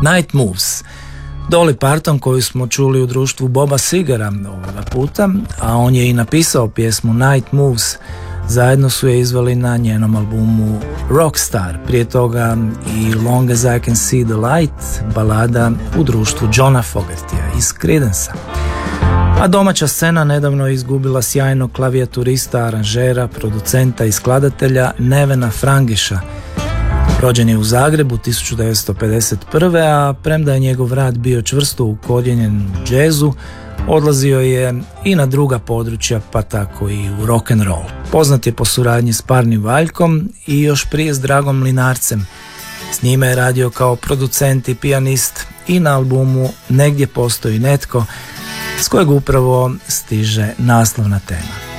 Night Moves, Dolly Parton, koju smo čuli u društvu Boba Segara ovoga puta, a on je i napisao pjesmu Night Moves. Zajedno su je izveli na njenom albumu Rockstar, prije toga i Long as I Can See the Light, balada u društvu Johna Fogertija iz Creedencea. A domaća scena nedavno je izgubila sjajnog klavijaturista, aranžera, producenta i skladatelja Nevena Frangiša. Rođen je u Zagrebu 1951. a premda je njegov rad bio čvrsto ukorijenjen u džezu, odlazio je i na druga područja, pa tako i u rock'n'roll. Poznat je po suradnji s Parnim Valjkom i još prije s Dragom Mlinarcem. S njime je radio kao producent i pijanist i na albumu Negdje postoji netko, s kojeg upravo stiže naslovna tema.